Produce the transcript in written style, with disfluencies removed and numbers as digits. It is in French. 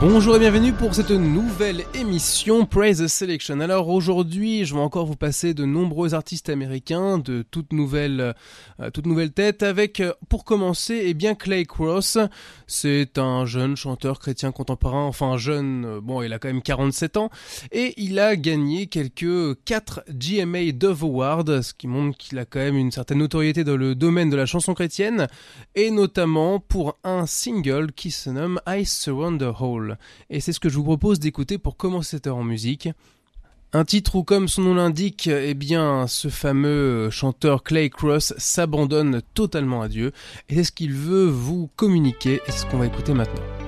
Bonjour et bienvenue pour cette nouvelle émission Praise the Selection. Alors aujourd'hui, je vais encore vous passer de nombreux artistes américains de toute nouvelle tête avec, pour commencer, Clay Cross. C'est un jeune chanteur chrétien contemporain, enfin jeune, il a quand même 47 ans et il a gagné 4 GMA Dove Awards, ce qui montre qu'il a quand même une certaine notoriété dans le domaine de la chanson chrétienne et notamment pour un single qui se nomme I Surrender All. Et c'est ce que je vous propose d'écouter pour commencer cette heure en musique. Un titre où, comme son nom l'indique, ce fameux chanteur Clay Cross s'abandonne totalement à Dieu. Et c'est ce qu'il veut vous communiquer et c'est ce qu'on va écouter maintenant.